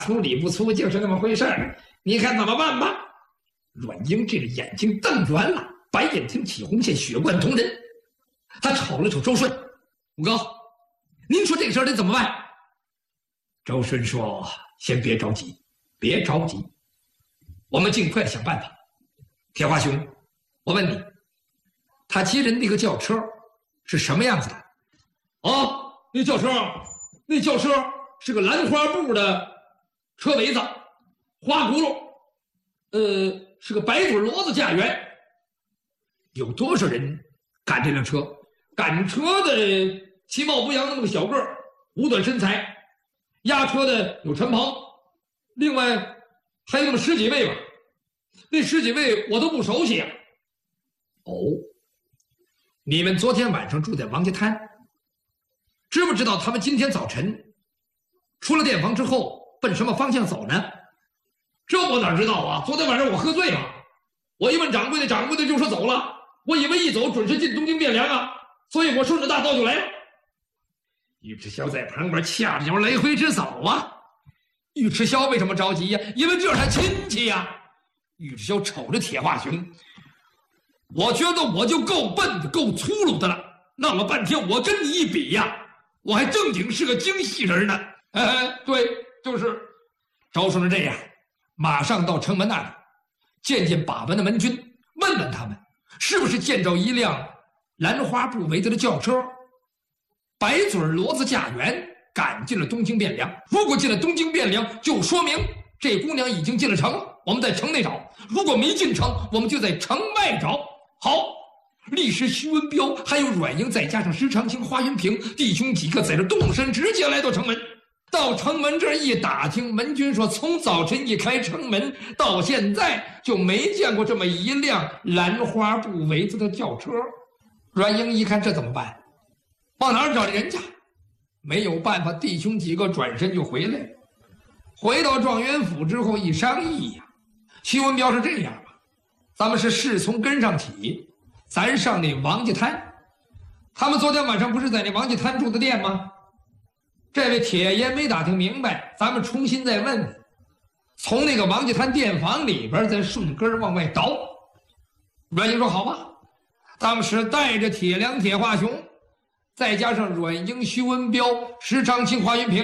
粗理不粗，就是那么回事儿。你看怎么办吧？阮英这个眼睛瞪圆了，白眼睛起红线，血贯瞳仁。他瞅了瞅周顺，武高，您说这个事儿得怎么办？周顺说：“先别着急，别着急，我们尽快的想办法。”铁花兄，我问你，他骑人那个轿车是什么样子的？啊，那轿车是个兰花布的车围子，花轱辘，是个白嘴骡子驾辕。有多少人赶这辆车？赶车的其貌不扬的那么小个儿，五短身材；押车的有陈鹏，另外还有那么10几位吧。那10几位我都不熟悉啊。哦，你们昨天晚上住在王家滩，知不知道他们今天早晨出了店房之后奔什么方向走呢？这我哪知道啊？昨天晚上我喝醉了，我一问掌柜的，掌柜的就说走了。我以为一走准是进东京汴梁啊，所以我顺着大道就来了。尉迟霄在旁边掐着脚来回直走啊。尉迟霄为什么着急呀？因为这是他亲戚呀。尉迟霄瞅着铁花熊，我觉得我就够笨的，够粗鲁的了。闹了半天，我跟你一比呀，我还正经是个精细人呢。对，就是周顺这样，马上到城门那里，见把门的门军，问问他们是不是见着一辆兰花布围着的轿车，白嘴骡子驾辕，赶进了东京汴梁。如果进了东京汴梁，就说明这姑娘已经进了城了，我们在城内找；如果没进城，我们就在城外找。好，历时徐文彪还有阮英，再加上石长青、华云平弟兄几个在这动身，直接来到城门。到城门这儿一打听，门军说从早晨一开城门到现在就没见过这么一辆兰花布围子的轿车。阮英一看这怎么办？往哪儿找人家？没有办法，弟兄几个转身就回来了。回到状元府之后一商议呀，徐文彪是这样吧，咱们是势从根上起，咱上那王家滩。他们昨天晚上不是在那王家滩住的店吗？这位铁爷没打听明白，咱们重新再问，从那个王家滩店房里边再顺根往外倒。阮英说好吧，当时带着铁梁、铁化雄，再加上阮英、徐文彪、石长青、华云平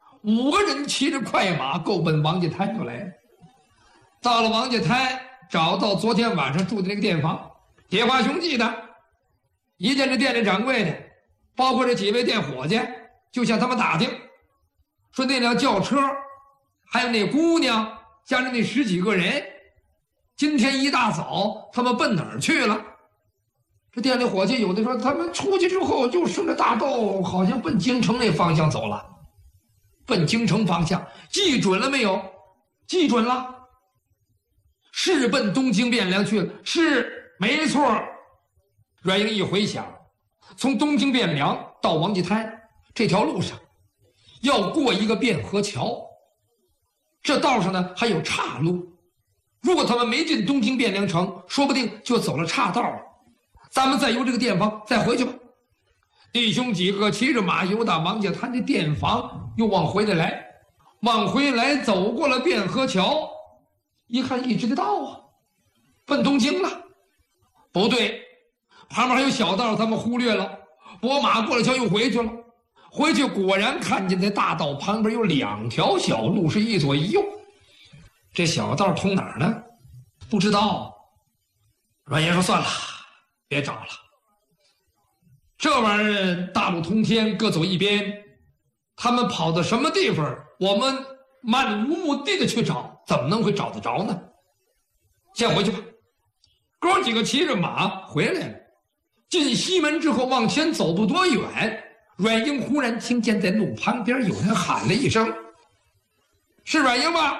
，5个人骑着快马够奔王家滩就来了。到了王家滩，找到昨天晚上住的那个店房，铁化雄记得，一见这店里掌柜的，包括这几位店伙计，就向他们打听，说那辆轿车，还有那姑娘，加上那10几个人，今天一大早他们奔哪儿去了？这店里伙计有的说他们出去之后就顺着大道，好像奔京城那方向走了。奔京城方向，记准了没有？记准了，是奔东京汴梁去了，是没错。阮英一回想，从东京汴梁到王家滩这条路上，要过一个汴河桥，这道上呢还有岔路。如果他们没进东京汴梁城，说不定就走了岔道了。咱们再由这个店房再回去吧。弟兄几个骑着马由打王家滩的店房又往回来，往回来走过了汴河桥，一看一直的道啊，奔东京了。不对，旁边还有小道，他们忽略了，拨马过了桥又回去了。回去果然看见在大道旁边有2条小路，是一左一右。这小道通哪儿呢？不知道。阮爷说算了，别找了，这玩意儿大路通天，各走一边，他们跑到什么地方，我们漫无目的的去找，怎么能会找得着呢？先回去吧。哥几个骑着马回来了，进西门之后往前走不多远，阮英忽然听见在路旁边有人喊了一声：“是阮英吧？”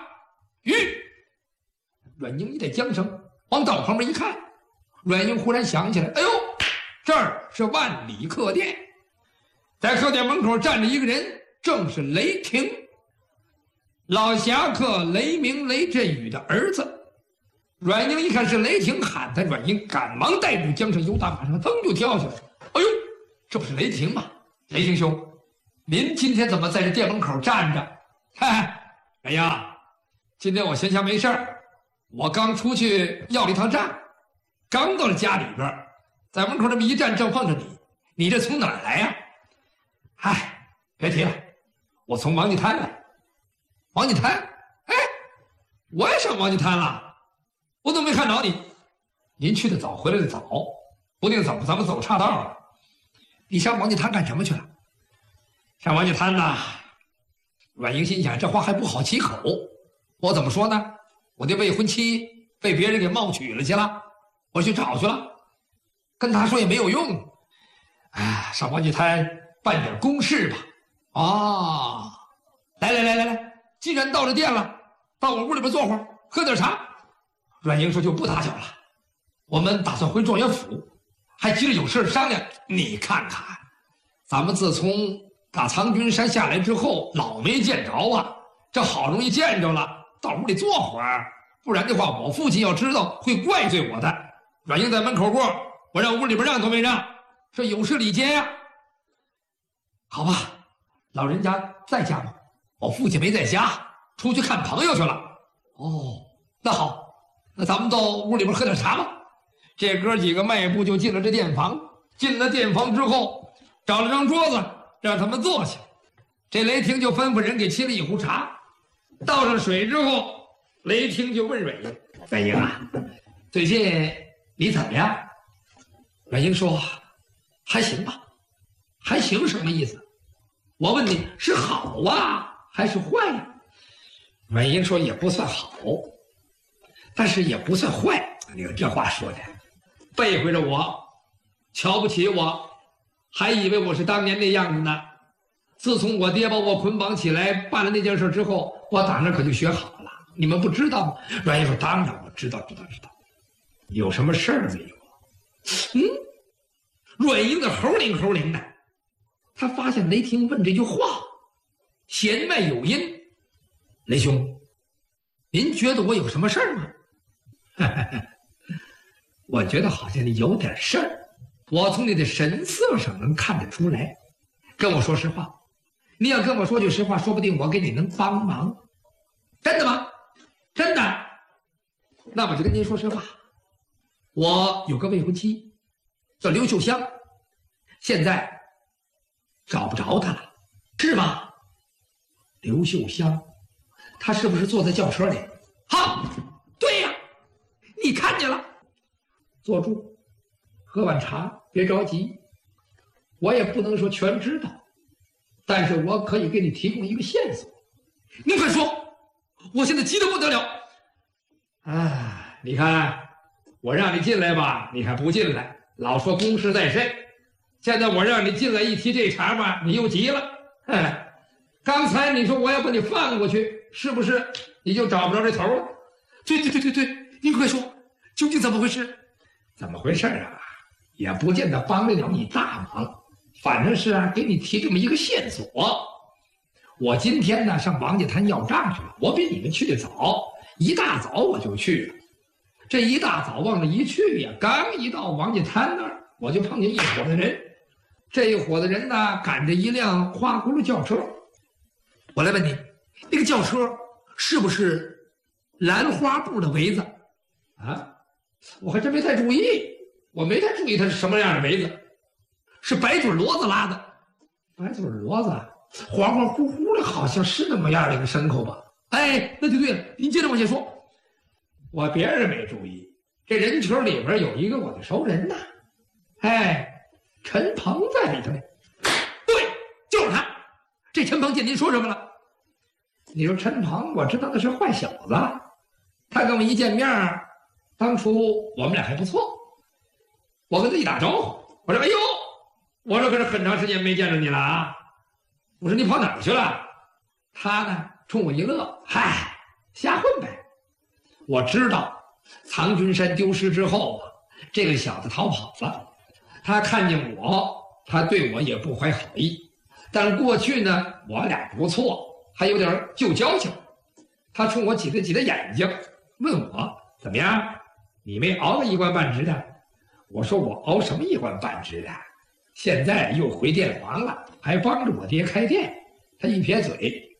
阮英一带缰绳，往道旁边一看，阮英忽然想起来，哎呦，这儿是万里客店，在客店门口站着一个人，正是雷霆，老侠客雷鸣雷震宇的儿子。阮英一看是雷霆喊他，阮英赶忙带住缰绳，由大马上噌就跳下来。哎呦，这不是雷霆吗？雷霆兄，您今天怎么在这店门口站着？嗨， 哎呀，今天我闲暇没事儿，我刚出去要了一趟账，刚到了家里边，在门口这么一站，正碰着你，你这从哪儿来呀？嗨，别提了，我从王家滩来。王家滩？哎，我也上王家滩了，我怎么没看着你？您去的早，回来的早，不定怎么咱们走岔道了。你上王家滩干什么去了？上王家滩呐？阮英心想，这话还不好起口，我怎么说呢？我的未婚妻被别人给冒娶了去了，我去找去了，跟他说也没有用。哎，上王家滩办点公事吧。啊，来，既然到了店了，到我屋里边坐会儿，喝点茶。阮英说就不打搅了，我们打算回状元府，还急着有事商量。你看看，咱们自从打苍君山下来之后，老没见着啊，这好容易见着了，到屋里坐会儿，不然的话，我父亲要知道会怪罪我的。阮英在门口过，我让屋里边让都没让，说有事礼节呀。好吧，老人家在家吗？我父亲没在家，出去看朋友去了。哦，那好，那咱们到屋里边喝点茶吧。这哥几个迈步就进了这店房，进了店房之后，找了张桌子让他们坐下。这雷霆就吩咐人给沏了一壶茶，倒上水之后，雷霆就问阮英：“阮英啊，最近你怎么样？”阮英说：“还行吧。”还行什么意思？我问你是好啊还是坏呀？阮英说也不算好，但是也不算坏。你看这话说的，背回着我，瞧不起我，还以为我是当年那样子呢。自从我爹把我捆绑起来办了那件事之后，我打那可就学好了。你们不知道吗？阮英说当然我知道。有什么事儿没有？阮英的猴灵的，他发现雷霆问这句话弦外有音。雷兄，您觉得我有什么事儿吗？我觉得好像你有点事儿，我从你的神色上能看得出来。跟我说实话，你要跟我说句实话，说不定我给你能帮忙。真的吗？真的。那我就跟您说实话，我有个未婚妻叫刘秀香，现在找不着她了，是吗？刘秀香，她是不是坐在轿车里？好，对呀，你看见了。坐住，喝碗茶，别着急。我也不能说全知道，但是我可以给你提供一个线索。您快说，我现在急得不得了。哎，你看，我让你进来吧，你还不进来，老说公事在身。现在我让你进来一提这茬吧，你又急了。哎，刚才你说我要把你放过去，是不是你就找不着这头了？对，您快说，究竟怎么回事？怎么回事啊？也不见得帮得了你大忙，反正是给你提这么一个线索。我今天呢上王家滩要账去了，我比你们去的早，一大早我就去了。这一大早往那一去呀，刚一到王家滩那儿，我就碰见一伙子人。这一伙子人呢赶着一辆花轱辘轿车。我来问你，那个轿车是不是兰花布的围子啊？我还真没太注意，我没太注意它是什么样的围子，是白嘴骡子拉的。白嘴骡子，黄黄乎乎的，好像是那么样的一个牲口吧？哎，那就对了，您接着往下说。我别人没注意，这人群里边有一个我的熟人呐，哎，陈鹏在里头呢。对，就是他。这陈鹏见您说什么了？你说陈鹏，我知道那是坏小子，他跟我一见面，当初我们俩还不错，我跟他一打招呼，我说：“哎呦，我说可是很长时间没见着你了啊！”我说：“你跑哪儿去了？”他呢冲我一乐：“嗨，瞎混呗。”我知道苍君山丢失之后啊，这个小子逃跑了。他看见我，他对我也不怀好意，但是过去呢，我俩不错，还有点旧交情。他冲我挤了挤的眼睛，问我怎么样，你没熬个一官半职的？我说我熬什么一官半职的？现在又回店房了，还帮着我爹开店。他一撇嘴，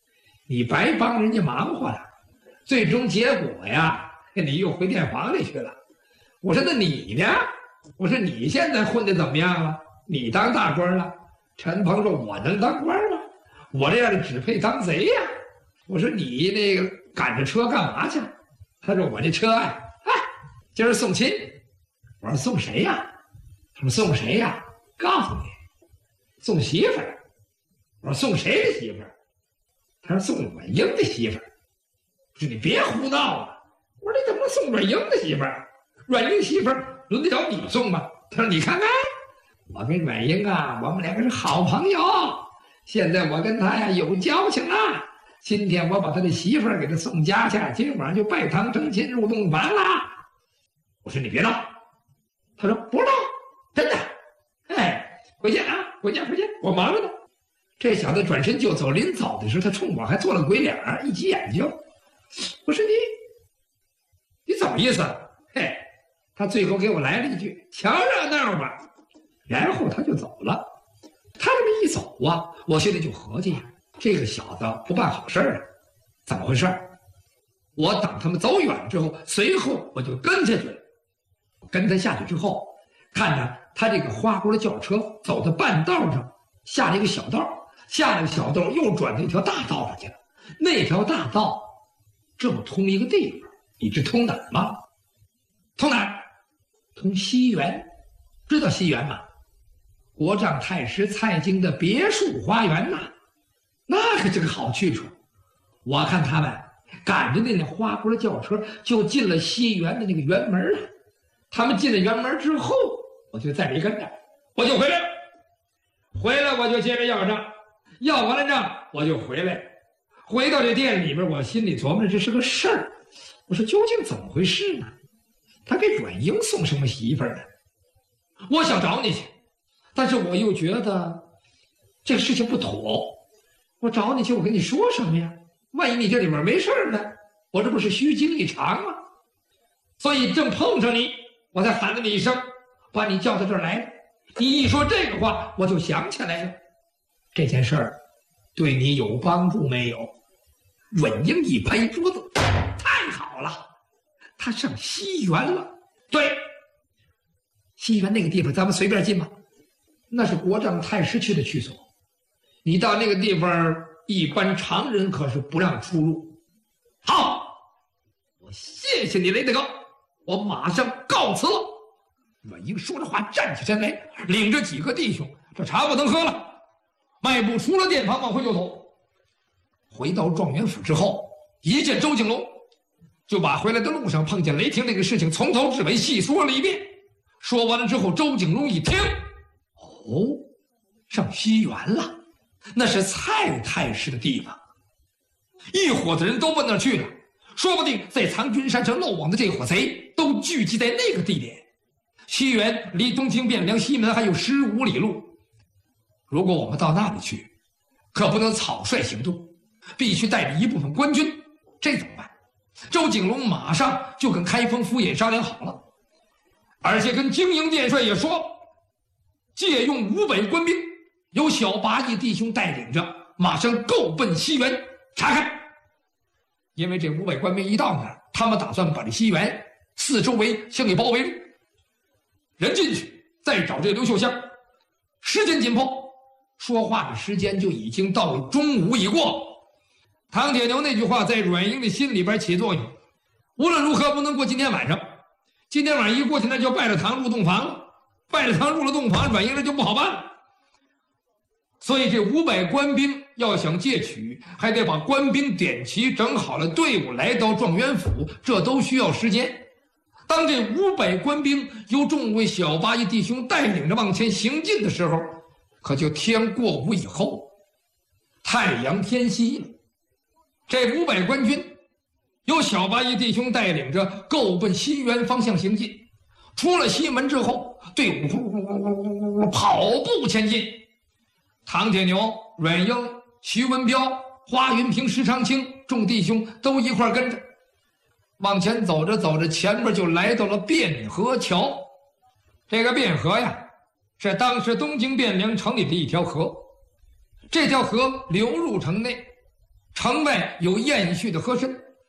你白帮人家忙活了，最终结果呀，你又回店房里去了。我说那你呢？我说你现在混得怎么样了？你当大官了？陈鹏说：“我能当官吗？我这样的只配当贼呀！”我说：“你那个赶着车干嘛去？”他说：“我这车啊，今儿送亲。”我说：“送谁呀？”他说：“送谁呀？告诉你，送媳妇儿。”我说：“送谁的媳妇儿？”他说：“送阮英的媳妇儿。”我说：“你别胡闹啊！”我说：“你怎么能送阮英的媳妇儿？阮英媳妇儿轮得着你送吗？”他说：“你看看，我跟阮英啊，我们两个是好朋友。现在我跟他呀有交情了。今天我把他的媳妇儿给他送家去，今晚上就拜堂成亲入洞房了。”我说：“你别闹。”他说：“不闹，真的。回见啊，回见，我忙着呢。”这小子转身就走，临走的时候，他冲我还做了鬼脸儿，一挤眼睛。我说：“你怎么意思？”他最后给我来了一句：“瞧热闹吧。”然后他就走了。他这么一走啊，我心里就合计呀，这个小子不办好事啊，怎么回事？我等他们走远之后，随后我就跟下去了。跟他下去之后，看着他这个花轱辘轿车走到半道上，下了一个小道，下了个小道又转到一条大道上去了。那条大道正通一个地方，你知通哪儿吗？通哪儿？通西园。知道西园吗？国丈太师蔡京的别墅花园呐，那可是个好去处。我看他们赶着那辆花轱辘轿车就进了西园的那个园门了。他们进了园门之后，我就在这跟着，我就回来了。回来我就接着要账，要完了账我就回来。回到这店里边，我心里琢磨着这是个事儿。我说究竟怎么回事呢？他给阮英送什么媳妇儿呢？我想找你去，但是我又觉得这个事情不妥。我找你去，我跟你说什么呀？万一你这里面没事呢？我这不是虚惊一场吗？所以正碰上你，我才喊了你一声，把你叫到这儿来了。你一说这个话，我就想起来了，这件事儿对你有帮助没有？阮英一拍桌子，太好了，他上西园了。对，西园那个地方咱们随便进吗？那是国丈太师去的去所，你到那个地方一般常人可是不让出入。好，我谢谢你雷德高，我马上告辞了。阮英说着话站起身来，领着几个弟兄，这茶不能喝了，迈步出了店房往回就走。回到状元府之后，一见周景龙，就把回来的路上碰见雷霆那个事情从头至尾细说了一遍。说完了之后，周景龙一听，哦，上西园了，那是蔡太师的地方，一伙子人都奔那儿去了，说不定在藏军山上漏网的这伙贼都聚集在那个地点。西园离东京汴梁西门还有15里路，如果我们到那里去，可不能草率行动，必须带着一部分官军，这怎么办？周景龙马上就跟开封府尹商量好了，而且跟京营殿帅也说了，借用500官兵，由小八义弟兄带领着，马上够奔西园查看。因为这500官兵一到那儿，他们打算把这西园四周围先给包围住，人进去再找这刘秀香。时间紧迫，说话的时间就已经到了中午已过。唐铁牛那句话在阮英的心里边起作用，无论如何不能过今天晚上。今天晚上一过去，那就拜了堂入洞房了，拜了堂入了洞房，阮英这就不好办了。所以这500官兵要想借取，还得把官兵点齐，整好了队伍来到状元府，这都需要时间。当这500官兵由众位小八义弟兄带领着往前行进的时候，可就天过午以后，太阳天西了。这500官军由小八义弟兄带领着，够奔西园方向行进。出了西门之后，队伍跑步前进。唐铁牛、阮英、徐文彪、花云平、石长青众弟兄都一块跟着，往前走着走着，前面就来到了汴河桥。这个汴河呀，是当时东京汴梁城里的一条河。这条河流入城内， 城外有燕婿的和珅，